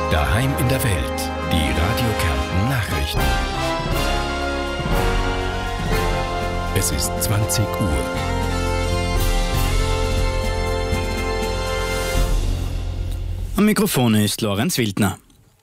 Daheim in der Welt. Die Radio Kärnten Nachrichten. Es ist 20 Uhr. Am Mikrofon ist Lorenz Wildner.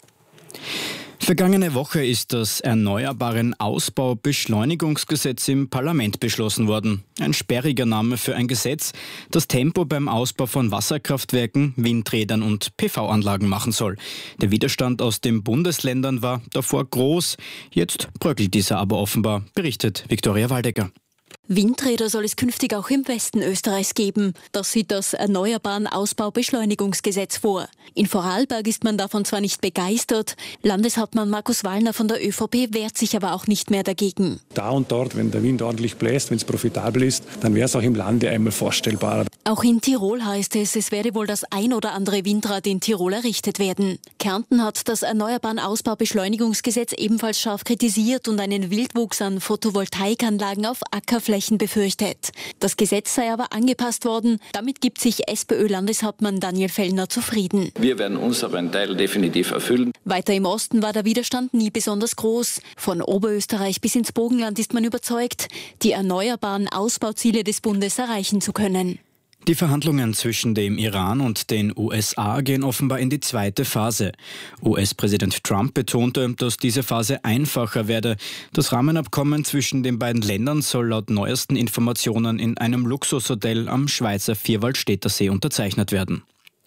Vergangene Woche ist das Erneuerbaren Ausbau-Beschleunigungsgesetz im Parlament beschlossen worden. Ein sperriger Name für ein Gesetz, das Tempo beim Ausbau von Wasserkraftwerken, Windrädern und PV-Anlagen machen soll. Der Widerstand aus den Bundesländern war davor groß. Jetzt bröckelt dieser aber offenbar, berichtet Viktoria Waldecker. Windräder soll es künftig auch im Westen Österreichs geben. Das sieht das Erneuerbaren Ausbau-Beschleunigungsgesetz vor. In Vorarlberg ist man davon zwar nicht begeistert, Landeshauptmann Markus Wallner von der ÖVP wehrt sich aber auch nicht mehr dagegen. Da und dort, wenn der Wind ordentlich bläst, wenn es profitabel ist, dann wäre es auch im Lande einmal vorstellbar. Auch in Tirol heißt es werde wohl das ein oder andere Windrad in Tirol errichtet werden. Kärnten hat das Erneuerbaren Ausbau-Beschleunigungsgesetz ebenfalls scharf kritisiert und einen Wildwuchs an Photovoltaikanlagen auf Ackerflächen befürchtet. Das Gesetz sei aber angepasst worden. Damit gibt sich SPÖ-Landeshauptmann Daniel Fellner zufrieden. Wir werden unseren Teil definitiv erfüllen. Weiter im Osten war der Widerstand nie besonders groß. Von Oberösterreich bis ins Burgenland ist man überzeugt, die erneuerbaren Ausbauziele des Bundes erreichen zu können. Die Verhandlungen zwischen dem Iran und den USA gehen offenbar in die zweite Phase. US-Präsident Trump betonte, dass diese Phase einfacher werde. Das Rahmenabkommen zwischen den beiden Ländern soll laut neuesten Informationen in einem Luxushotel am Schweizer Vierwaldstätter See unterzeichnet werden.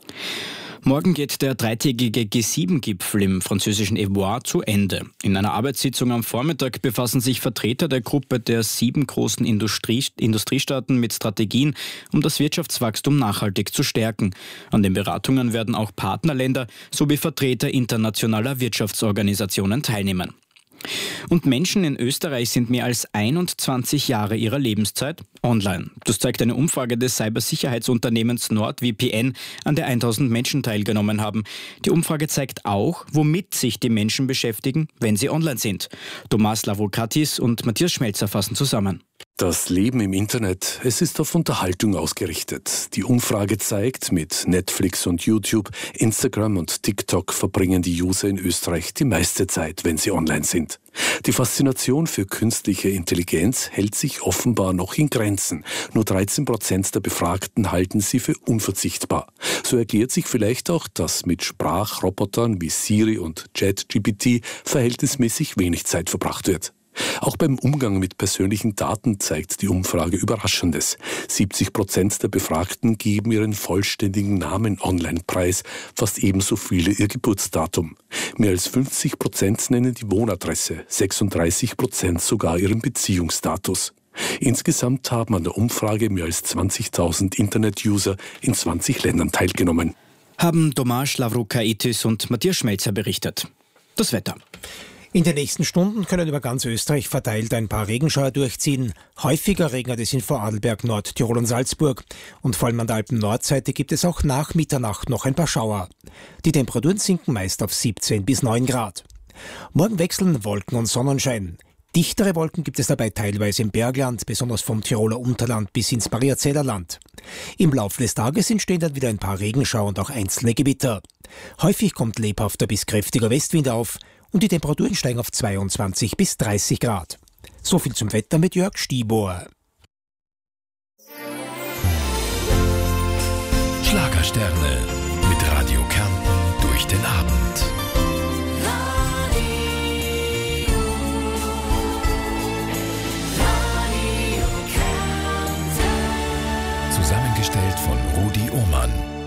Morgen geht der dreitägige G7-Gipfel im französischen Évreux zu Ende. In einer Arbeitssitzung am Vormittag befassen sich Vertreter der Gruppe der 7 großen Industriestaaten mit Strategien, um das Wirtschaftswachstum nachhaltig zu stärken. An den Beratungen werden auch Partnerländer sowie Vertreter internationaler Wirtschaftsorganisationen teilnehmen. Und Menschen in Österreich sind mehr als 21 Jahre ihrer Lebenszeit online. Das zeigt eine Umfrage des Cybersicherheitsunternehmens NordVPN, an der 1000 Menschen teilgenommen haben. Die Umfrage zeigt auch, womit sich die Menschen beschäftigen, wenn sie online sind. Thomas Lavrokatis und Matthias Schmelzer fassen zusammen. Das Leben im Internet, es ist auf Unterhaltung ausgerichtet. Die Umfrage zeigt, mit Netflix und YouTube, Instagram und TikTok verbringen die User in Österreich die meiste Zeit, wenn sie online sind. Die Faszination für künstliche Intelligenz hält sich offenbar noch in Grenzen. Nur 13% der Befragten halten sie für unverzichtbar. So erklärt sich vielleicht auch, dass mit Sprachrobotern wie Siri und ChatGPT verhältnismäßig wenig Zeit verbracht wird. Auch beim Umgang mit persönlichen Daten zeigt die Umfrage Überraschendes. 70% der Befragten geben ihren vollständigen Namen online preis, fast ebenso viele ihr Geburtsdatum. Mehr als 50% nennen die Wohnadresse, 36% sogar ihren Beziehungsstatus. Insgesamt haben an der Umfrage mehr als 20.000 Internet-User in 20 Ländern teilgenommen. Haben Thomas Lavrokatis und Matthias Schmelzer berichtet. Das Wetter. In den nächsten Stunden können über ganz Österreich verteilt ein paar Regenschauer durchziehen. Häufiger regnet es in Vorarlberg, Nordtirol und Salzburg. Und vor allem an der Alpen-Nordseite gibt es auch nach Mitternacht noch ein paar Schauer. Die Temperaturen sinken meist auf 17 bis 9 Grad. Morgen wechseln Wolken und Sonnenschein. Dichtere Wolken gibt es dabei teilweise im Bergland, besonders vom Tiroler Unterland bis ins Mariazeller Land. Im Laufe des Tages entstehen dann wieder ein paar Regenschauer und auch einzelne Gewitter. Häufig kommt lebhafter bis kräftiger Westwind auf und die Temperaturen steigen auf 22 bis 30 Grad. So viel zum Wetter mit Jörg Stiebohr. Schlagersterne mit Radio Kärnten durch den Abend. Zusammengestellt von Rudi Ohmann.